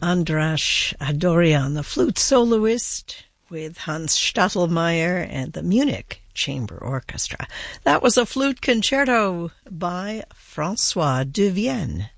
Andras Adorian, the flute soloist, with Hans Stadlmeier and the Munich Chamber Orchestra. That was a flute concerto by François de Vienne.